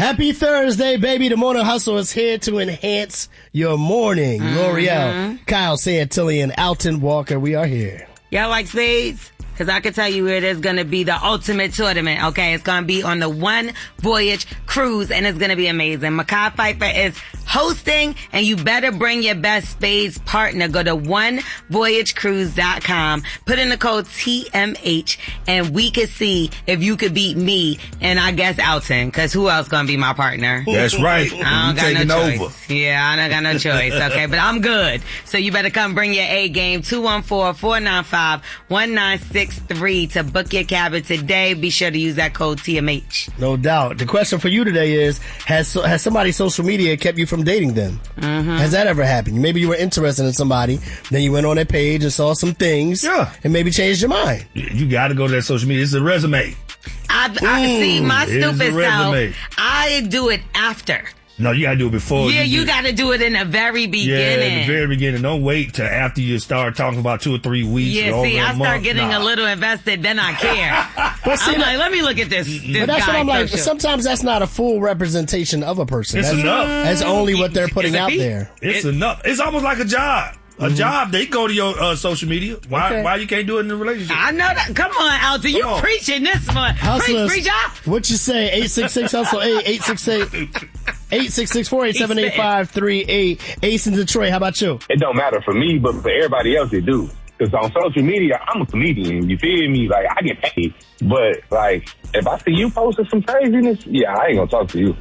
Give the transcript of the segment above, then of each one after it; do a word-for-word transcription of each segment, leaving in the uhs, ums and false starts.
Happy Thursday, baby. The Morning Hustle is here to enhance your morning. Mm-hmm. L'Oreal, Kyle Santillan, Alton Walker, we are here. Y'all like spades? Because I can tell you it is going to be the ultimate tournament, okay? It's going to be on the One Voyage Cruise, and it's going to be amazing. Mekhi Phifer is hosting, and you better bring your best spades partner. Go to one voyage cruise dot com, put in the code T M H, and we can see if you could beat me and I guess Alton, because who else going to be my partner? That's right. I don't you got no choice. Over. Yeah, I don't got no choice, okay? But I'm good. So you better come bring your A game, two one four, four nine five, one nine six three to book your cabin today. Be sure to use that code T M H. No doubt. The question for you today is, has has somebody's social media kept you from dating them? Mm-hmm. Has that ever happened? Maybe you were interested in somebody, then you went on their page and saw some things, yeah, and maybe changed your mind. You got to go to that social media. It's a resume. I, I mm, see my stupid self. I do it after. No, you gotta do it before. Yeah, you, you gotta do it in the very beginning. Yeah, in the very beginning. Don't wait till after you start talking about two or three weeks. Yeah, or see, over I a start month. getting nah. a little invested, then I care. But see, I'm like, let me look at this. this but that's guy what I'm like. social. Sometimes that's not a full representation of a person. It's that's, enough. That's only what they're putting out there. It's it, enough. It's almost like a job. A mm-hmm. job, they go to your uh, social media. Why okay. Why you can't do it in a relationship? I know that. Come on, Alton. You on. preaching this one. Hustlers, Preach, preach what you say? eight six six hustle eight, eight six eight, eight six six, four eight seven, eight five three eight. Ace in Detroit, how about you? It don't matter for me, but for everybody else, it do. Because on social media, I'm a comedian. You feel me? Like, I get paid. But, like, if I see you posting some craziness, yeah, I ain't gonna talk to you.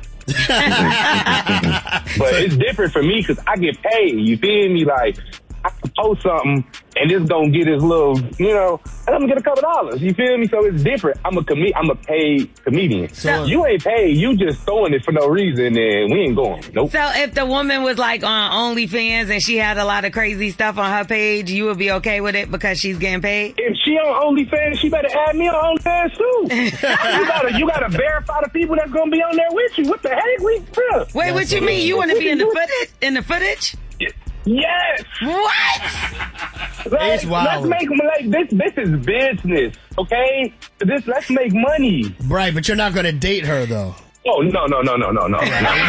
But it's different for me because I get paid. You feel me? Like, I can post something and it's gonna get his little, you know, and I'm gonna get a couple dollars. You feel me? So it's different. I'm a com- I'm a paid comedian. So you ain't paid. You just throwing it for no reason, and we ain't going. Nope. So if the woman was like on OnlyFans and she had a lot of crazy stuff on her page, you would be okay with it because she's getting paid? If she on OnlyFans, she better add me on OnlyFans too. you gotta you gotta verify the people that's gonna be on there with you. What the heck? We yeah. Wait, that's what you mean? You want to be in the footage? In the footage? Yes. What? Like, let's make like this. This is business, okay? This let's make money. Right, but you're not going to date her though. Oh no no no no no no. no.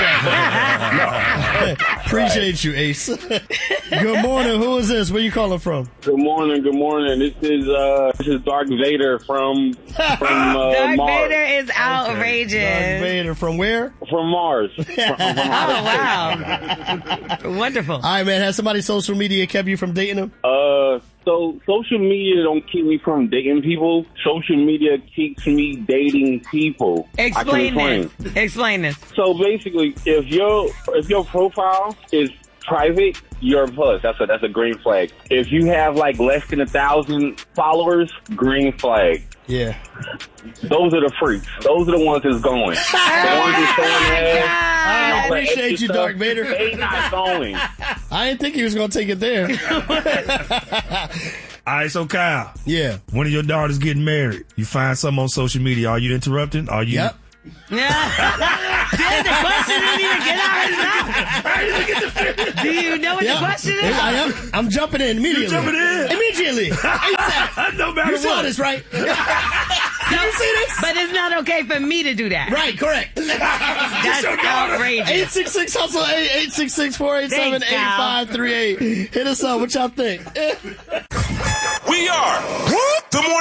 Appreciate you, Ace. Good morning. Who is this? Where you calling from? Good morning. Good morning. This is uh this is Darth Vader from from uh, Darth Mars. Vader is outrageous. Darth Vader from where? From Mars. From, from Oh wow! Wonderful. All right, man. Has somebody's social media kept you from dating them? Uh, so social media don't keep me from dating people. Social media keeps me dating people. Explain this. Explain this. So basically, if your if your profile is private, you're a plus. That's a that's a green flag. If you have like less than a thousand followers, green flag. Yeah. Those are the freaks. Those are the ones that's going. The ones that's going there. I appreciate you, Darth Vader. They not going. I didn't think he was going to take it there. All right, so Kyle. Yeah. One of your daughters getting married. You find something on social media. Are you interrupting? Are you? Yep. Yeah. Did the question didn't even get out his mouth? Do you know what Yep. the question is? I am. I'm jumping in immediately. You jumping in? Immediately. No matter You saw what. this, right? Did you see this? But it's not okay for me to do that. Right, correct. That's outrageous. eight six six hustle eight, eight six six, four eight seven, eight five three eight. Hit us up. What y'all think? We are the Morning